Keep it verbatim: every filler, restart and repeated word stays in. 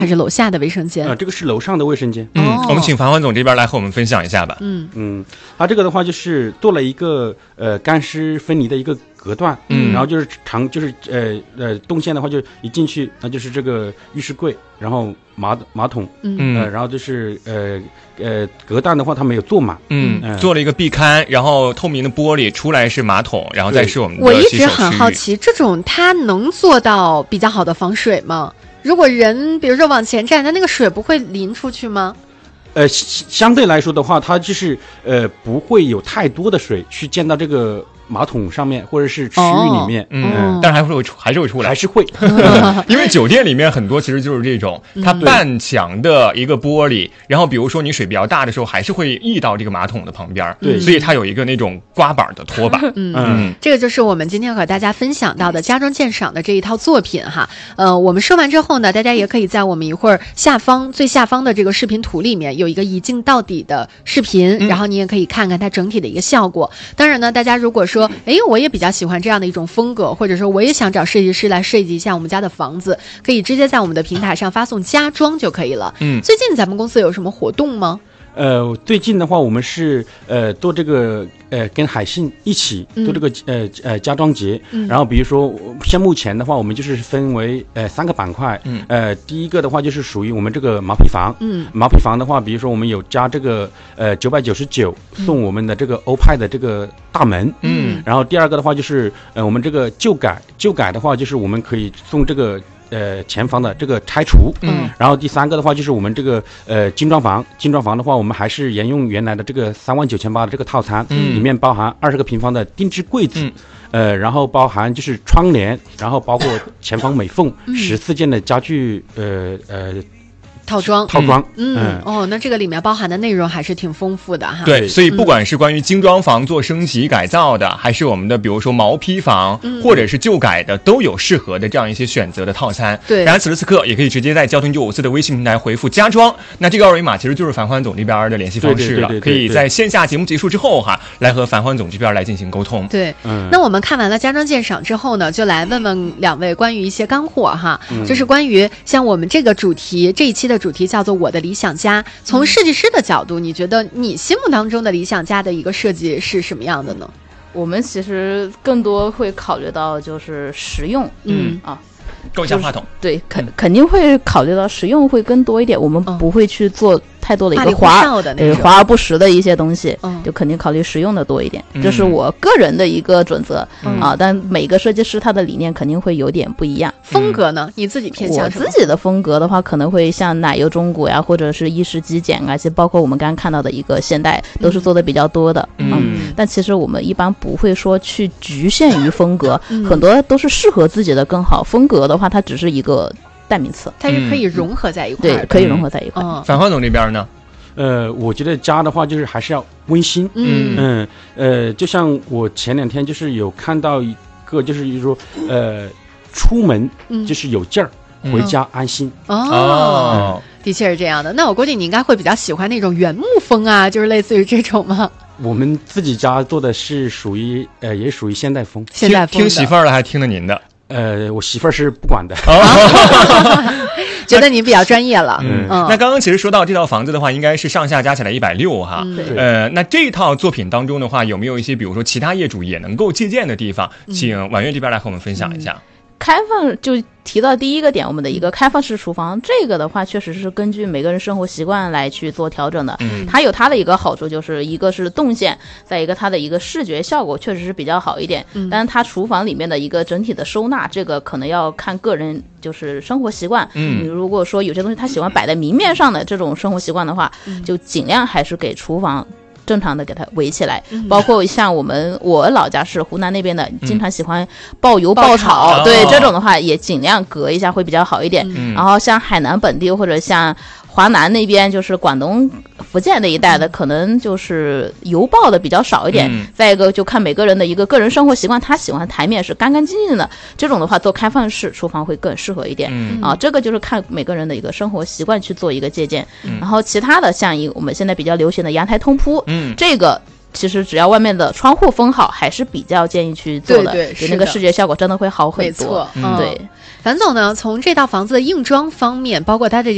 还是楼下的卫生间？ 呃，这个是楼上的卫生间。 嗯，哦、我们请樊环总这边来和我们分享一下吧。 嗯嗯，它这个的话就是做了一个呃干湿分离的一个隔断，嗯，然后就是长就是呃呃动线的话就一进去，那就是这个浴室柜，然后马马桶，嗯呃，然后就是呃呃隔断的话它没有做满， 嗯，呃、做了一个壁龛，然后透明的玻璃出来是马桶，然后再是我们的我一直很好奇，这种它能做到比较好的防水吗？如果人比如说往前站，那那个水不会淋出去吗？ 呃，相对来说的话，它就是呃不会有太多的水去溅到这个马桶上面或者是区域里面， 哦、嗯，嗯但是还会还是会出来， 还是会， 因为酒店里面很多其实就是这种，它半墙的一个玻璃，然后比如说你水比较大的时候，还是会溢到这个马桶的旁边， 对， 所以它有一个那种刮板的拖把， 嗯嗯，这个就是我们今天和大家分享到的家装鉴赏的这一套作品哈，呃，我们说完之后呢，大家也可以在我们一会儿下方最下方的这个视频图里面有一个一镜到底的视频，嗯、然后你也可以看看它整体的一个效果。当然呢，大家如果说哎，我也比较喜欢这样的一种风格，或者说我也想找设计师来设计一下我们家的房子，可以直接在我们的平台上发送家装就可以了。嗯，最近咱们公司有什么活动吗？ 呃，最近的话，我们是呃做这个呃跟海信一起做这个、嗯、呃呃家装节、嗯，然后比如说像目前的话，我们就是分为呃三个板块，嗯，呃第一个的话就是属于我们这个毛坯房，嗯，毛坯房的话，比如说我们有加这个呃九百九十九送我们的这个欧派的这个大门，嗯，然后第二个的话就是呃我们这个旧改旧改的话，就是我们可以送这个。呃，前房的这个拆除，嗯，然后第三个的话就是我们这个呃精装房，精装房的话，我们还是沿用原来的这个三万九千八的这个套餐，嗯，里面包含二十个平方的定制柜子，嗯，呃，然后包含就是窗帘，然后包括前房美缝，十四件的家具，呃呃。 套装套装， 嗯，嗯哦，那这个里面包含的内容还是挺丰富的哈。 对，所以不管是关于精装房做升级改造的，嗯、还是我们的比如说毛坯房、嗯，或者是旧改的，都有适合的这样一些选择的套餐。 对， 然后此时此刻也可以直接在交通九五四的微信平台回复家装，那这个二维码其实就是樊欢总这边的联系方式了，可以在线下节目结束之后哈，来和樊欢总这边来进行沟通。 对，嗯，那我们看完了家装鉴赏之后呢，就来问问两位关于一些干货哈，嗯、就是关于像我们这个主题这一期的主题叫做我的理想家，从设计师的角度，你觉得你心目当中的理想家的一个设计是什么样的呢？ 我们其实更多会考虑到就是实用，嗯啊， 够一下话筒， 对，肯肯定会考虑到实用会更多一点，我们不会去做太多的一个华对华而不实的一些东西，嗯，就肯定考虑实用的多一点，嗯、这是我个人的一个准则、嗯、啊。但每个设计师他的理念肯定会有点不一样。 风格呢？你自己偏向什么？ 我自己的风格的话，可能会像奶油中古呀，或者是意式极简啊，其实包括我们刚刚看到的一个现代，都是做的比较多的。嗯，嗯但其实我们一般不会说去局限于风格，嗯、很多都是适合自己的更好。风格的话，它只是一个代名词， 它是可以融合在一块、 嗯，对，可以融合在一块。 樊欢总这边呢？ 呃，我觉得家的话，就是还是要温馨。嗯嗯，呃，就像我前两天就是有看到一个，就是说，呃，出门就是有劲儿、嗯，回家安心。 哦。哦的确是这样的。那我估计你应该会比较喜欢那种原木风啊，就是类似于这种吗？ 我们自己家做的是属于呃，也属于现代风。 现代风听媳妇儿的还听了您的？ 呃，我媳妇儿是不管的。 觉得你比较专业了。 嗯，嗯那刚刚其实说到这套房子的话，应该是上下加起来一百六哈。嗯、呃，那这套作品当中的话，有没有一些比如说其他业主也能够借鉴的地方？嗯、请婉月这边来和我们分享一下。嗯开放就提到第一个点，我们的一个开放式厨房，这个的话确实是根据每个人生活习惯来去做调整的。嗯，它有它的一个好处，就是一个是动线，再一个它的一个视觉效果确实是比较好一点。嗯，但是它厨房里面的一个整体的收纳，这个可能要看个人就是生活习惯。嗯，你如果说有些东西他喜欢摆在明面上的这种生活习惯的话，嗯、就尽量还是给厨房正常的给它围起来，嗯、包括像我们我老家是湖南那边的，嗯、经常喜欢爆油爆炒，爆对、哦、这种的话也尽量隔一下会比较好一点。嗯、然后像海南本地或者像华南那边，就是广东福建那一带的，可能就是油爆的比较少一点。嗯、再一个就看每个人的一个个人生活习惯，他喜欢台面是干干净净的，这种的话做开放式厨房会更适合一点。嗯、啊，这个就是看每个人的一个生活习惯去做一个借鉴。嗯、然后其他的像一我们现在比较流行的阳台通铺，嗯，这个其实只要外面的窗户封好，还是比较建议去做的， 对对， 那个视觉效果真的会好很多。 没错， 嗯、对。 樊总呢，从这套房子的硬装方面，包括它的